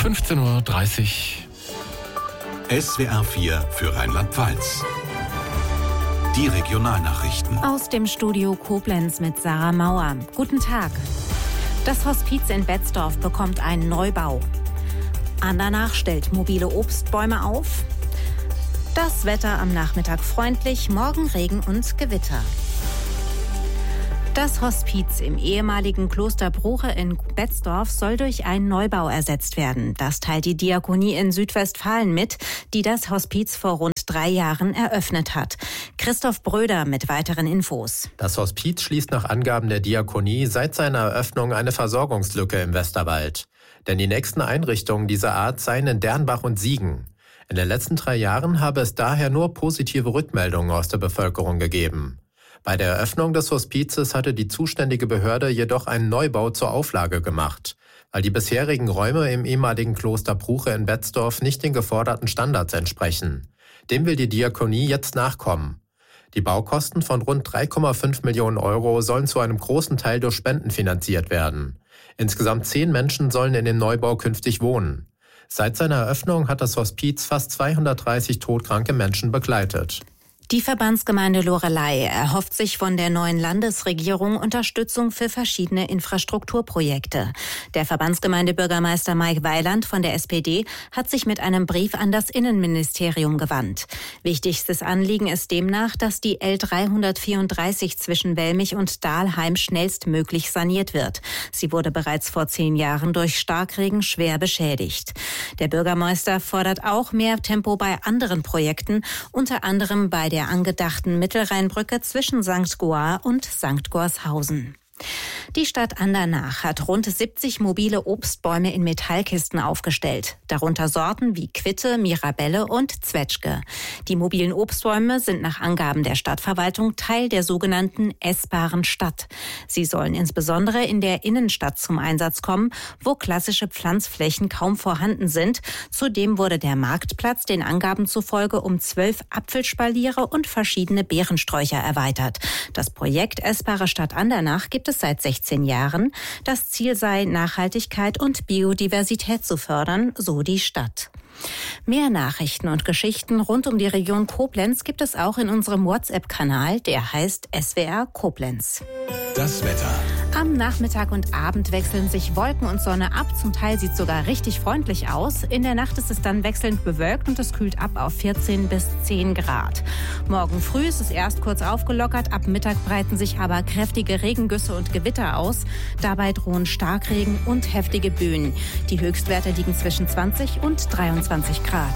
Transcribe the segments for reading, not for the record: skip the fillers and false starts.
15:30 Uhr. SWR 4 für Rheinland-Pfalz. Die Regionalnachrichten. Aus dem Studio Koblenz mit Sarah Mauer. Guten Tag. Das Hospiz in Betzdorf bekommt einen Neubau. Andernach stellt mobile Obstbäume auf. Das Wetter am Nachmittag freundlich, morgen Regen und Gewitter. Das Hospiz im ehemaligen Kloster Bruche in Betzdorf soll durch einen Neubau ersetzt werden. Das teilt die Diakonie in Südwestfalen mit, die das Hospiz vor rund 3 Jahren eröffnet hat. Christoph Bröder mit weiteren Infos. Das Hospiz schließt nach Angaben der Diakonie seit seiner Eröffnung eine Versorgungslücke im Westerwald. Denn die nächsten Einrichtungen dieser Art seien in Dernbach und Siegen. In den letzten 3 Jahren habe es daher nur positive Rückmeldungen aus der Bevölkerung gegeben. Bei der Eröffnung des Hospizes hatte die zuständige Behörde jedoch einen Neubau zur Auflage gemacht, weil die bisherigen Räume im ehemaligen Kloster Bruche in Betzdorf nicht den geforderten Standards entsprechen. Dem will die Diakonie jetzt nachkommen. Die Baukosten von rund 3,5 Millionen Euro sollen zu einem großen Teil durch Spenden finanziert werden. Insgesamt 10 Menschen sollen in dem Neubau künftig wohnen. Seit seiner Eröffnung hat das Hospiz fast 230 todkranke Menschen begleitet. Die Verbandsgemeinde Loreley erhofft sich von der neuen Landesregierung Unterstützung für verschiedene Infrastrukturprojekte. Der Verbandsgemeindebürgermeister Mike Weiland von der SPD hat sich mit einem Brief an das Innenministerium gewandt. Wichtigstes Anliegen ist demnach, dass die L334 zwischen Wellmich und Dahlheim schnellstmöglich saniert wird. Sie wurde bereits vor 10 Jahren durch Starkregen schwer beschädigt. Der Bürgermeister fordert auch mehr Tempo bei anderen Projekten, unter anderem bei der angedachten Mittelrheinbrücke zwischen St. Goar und St. Gorshausen. Die Stadt Andernach hat rund 70 mobile Obstbäume in Metallkisten aufgestellt, darunter Sorten wie Quitte, Mirabelle und Zwetschge. Die mobilen Obstbäume sind nach Angaben der Stadtverwaltung Teil der sogenannten essbaren Stadt. Sie sollen insbesondere in der Innenstadt zum Einsatz kommen, wo klassische Pflanzflächen kaum vorhanden sind. Zudem wurde der Marktplatz den Angaben zufolge um 12 Apfelspaliere und verschiedene Beerensträucher erweitert. Das Projekt Essbare Stadt Andernach gibt es seit 16 Jahren. Das Ziel sei, Nachhaltigkeit und Biodiversität zu fördern, so die Stadt. Mehr Nachrichten und Geschichten rund um die Region Koblenz gibt es auch in unserem WhatsApp-Kanal, der heißt SWR Koblenz. Das Wetter. Am Nachmittag und Abend wechseln sich Wolken und Sonne ab. Zum Teil sieht es sogar richtig freundlich aus. In der Nacht ist es dann wechselnd bewölkt und es kühlt ab auf 14 bis 10 Grad. Morgen früh ist es erst kurz aufgelockert. Ab Mittag breiten sich aber kräftige Regengüsse und Gewitter aus. Dabei drohen Starkregen und heftige Böen. Die Höchstwerte liegen zwischen 20 und 23 Grad.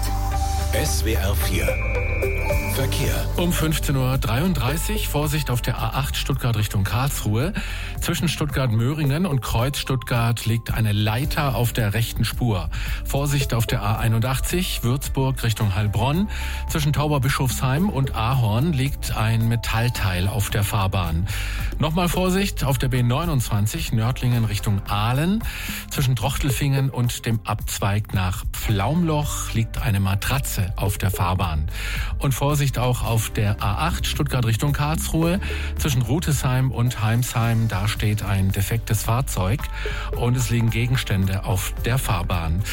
SWR 4 Verkehr. Um 15:33 Uhr Vorsicht auf der A8 Stuttgart Richtung Karlsruhe. Zwischen Stuttgart-Möhringen und Kreuz Stuttgart liegt eine Leiter auf der rechten Spur. Vorsicht auf der A81 Würzburg Richtung Heilbronn. Zwischen Tauberbischofsheim und Ahorn liegt ein Metallteil auf der Fahrbahn. Nochmal Vorsicht auf der B29 Nördlingen Richtung Aalen. Zwischen Trochtelfingen und dem Abzweig nach Pflaumloch liegt eine Matratze auf der Fahrbahn. Und Vorsicht auch auf der A8 Stuttgart Richtung Karlsruhe. Zwischen Rutesheim und Heimsheim, da steht ein defektes Fahrzeug und es liegen Gegenstände auf der Fahrbahn.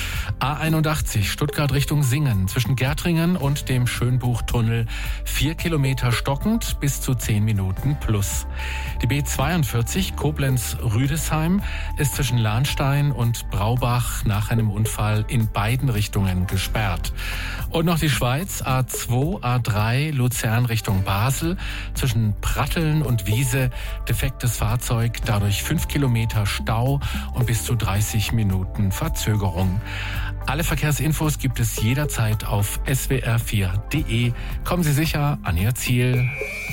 A81 Stuttgart Richtung Singen. Zwischen Gärtringen und dem Schönbuchtunnel 4 Kilometer stockend bis zu 10 Minuten plus. Die B42 Koblenz-Rüdesheim ist zwischen Lahnstein und Braubach nach einem Unfall in beiden Richtungen gesperrt. Und noch die Schweiz, A2, A3, Luzern Richtung Basel, zwischen Pratteln und Wiese, defektes Fahrzeug, dadurch 5 Kilometer Stau und bis zu 30 Minuten Verzögerung. Alle Verkehrsinfos gibt es jederzeit auf swr4.de. Kommen Sie sicher an Ihr Ziel.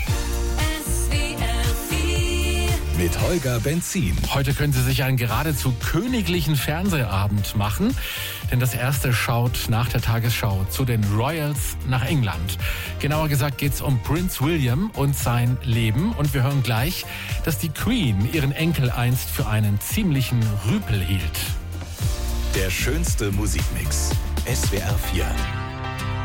Mit Holger Benzin. Heute können Sie sich einen geradezu königlichen Fernsehabend machen, denn das erste schaut nach der Tagesschau zu den Royals nach England. Genauer gesagt geht es um Prinz William und sein Leben und wir hören gleich, dass die Queen ihren Enkel einst für einen ziemlichen Rüpel hielt. Der schönste Musikmix. SWR 4.